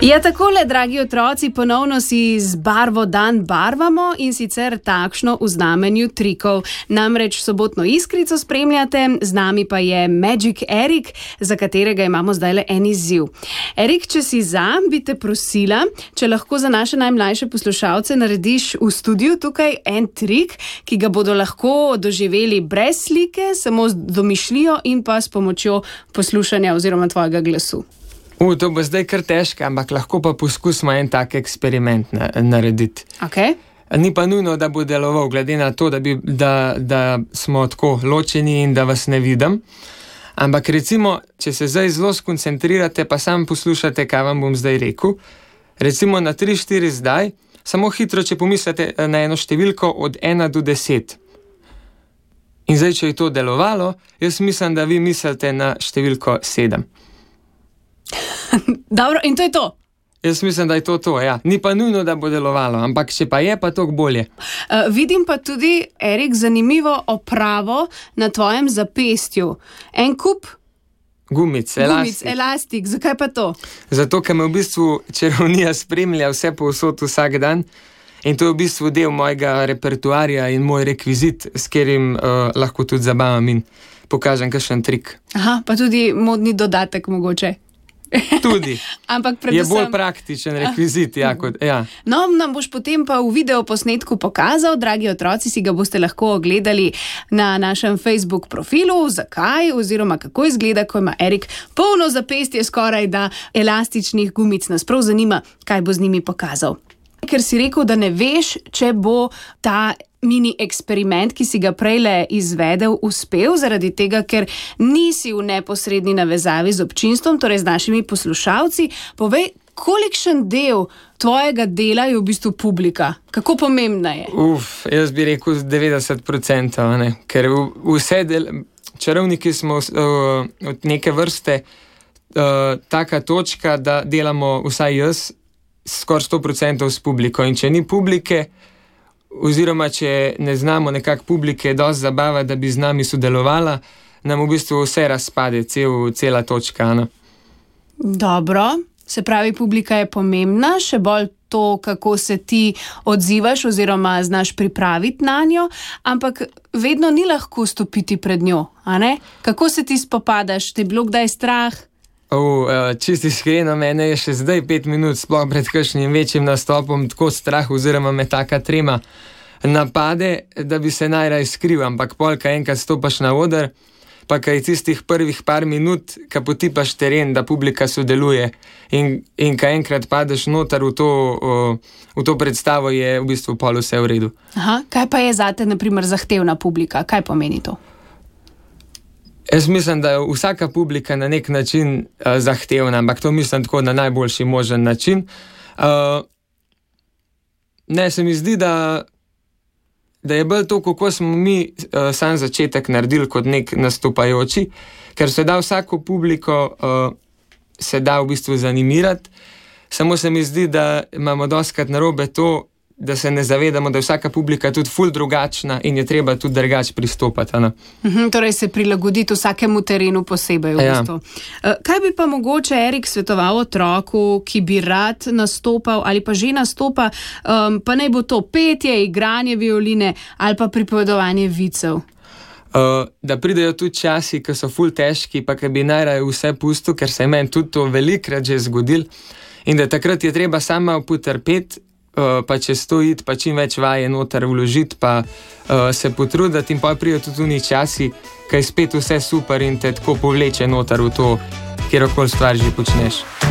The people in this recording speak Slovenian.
Ja, takole, dragi otroci, ponovno si z barvo dan barvamo in sicer takšno v znamenju trikov. Namreč sobotno iskrico spremljate, z nami pa je Magic Erik, za katerega imamo zdajle en izziv. Erik, če si za, bi te prosila, če lahko za naše najmlajše poslušalce narediš v studiu tukaj en trik, ki ga bodo lahko doživeli brez slike, samo z domišljijo in pa s pomočjo poslušanja oziroma tvojega glasu. To bo zdaj kar težko, ampak lahko pa poskusimo en tak eksperiment narediti. Okay. Ni pa nujno, da bo deloval, glede na to, da smo tako ločeni in da vas ne vidim. Ampak recimo, če se zdaj zelo skoncentrirate, pa sam poslušate, kaj vam bom zdaj rekel. Recimo na 3-4 zdaj, samo hitro, če pomislite na eno številko od 1 do 10. In zdaj, če je to delovalo, jaz mislim, da vi mislite na številko 7. Dobro, in to je to? Jaz mislim, da je to, ja. Ni pa nujno, da bo delovalo, ampak če pa je, pa toliko bolje. Vidim pa tudi, Erik, zanimivo opravo na tvojem zapestju. En kup gumic, elastik. Zakaj pa to? Zato, ker me v bistvu čarovnija spremlja vse povsod vsak dan in to je v bistvu del mojega repertoarja in moj rekvizit, s katerim lahko tudi zabavam in pokažem kakšen trik. Aha, pa tudi modni dodatek mogoče. Tudi. Ampak predvsem... Je bolj praktičen rekvizit, ja. No, nam boš potem pa v videoposnetku pokazal, dragi otroci, si ga boste lahko ogledali na našem Facebook profilu, zakaj oziroma kako izgleda, ko ima Erik polno zapestje skoraj da elastičnih gumic. Nas prav zanima, kaj bo z njimi pokazal. Ker si rekel, da ne veš, če bo ta mini eksperiment, ki si ga prejle izvedel, uspel, zaradi tega, ker nisi v neposredni navezavi z občinstvom, torej z našimi poslušalci. Povej, kolikšen del tvojega dela je v bistvu publika? Kako pomembna je? Jaz bi rekel 90%, ne? Ker vse čarovniki smo od neke vrste taka točka, da delamo vsaj jaz skoraj 100% s publiko. In če ni publike, oziroma če ne znamo nekako publike dosti zabava, da bi z nami sodelovala, nam v bistvu vse razpade, cela točka. Ne? Dobro, se pravi, publika je pomembna, še bolj to, kako se ti odzivaš oziroma znaš pripraviti na njo, ampak vedno ni lahko stopiti pred njo, a ne? Kako se ti spopadaš? Te je bilo kdaj strah? Čisto iskreno, mene je še zdaj 5 minut sploh pred kakšnim večjim nastopom tako strah oziroma me taka trema napade, da bi se najraj skril, ampak polka enkrat stopaš na oder, pa kaj tistih prvih par minut, ka potipaš teren, da publika sodeluje in ka enkrat padeš noter v to predstavo, je v bistvu pol vse v redu. Aha, kaj pa je zate, na primer, zahtevna publika? Kaj pomeni to? Jaz mislim, da je vsaka publika na nek način zahtevna, ampak to mislim tako na najboljši možen način. Ne, se mi zdi, da je bolj to, kako smo mi sam začetek naredili kot nek nastopajoči, ker se da vsako publiko se da v bistvu zanimirati, samo se mi zdi, da imamo dostikrat narobe to, da se ne zavedamo, da je vsaka publika tudi ful drugačna in je treba tudi drugače pristopati. Torej se prilagoditi vsakemu terenu posebej v bistvu. Kaj bi pa mogoče Erik svetoval otroku, ki bi rad nastopal ali pa že nastopa, pa naj bo to petje, igranje violine ali pa pripovedovanje vicev? Da pridejo tudi časi, ki so ful težki, pa ki bi najraje vse pustil, ker se je meni tudi to velikrat že zgodil in da takrat je treba sama potrpeti, pa čez to iti, pa čim več vaje noter vložiti, pa se potruditi in pa prijo tudi oni časi, kaj spet vse super in te tako povleče noter v to, kjerokoli stvar že počneš.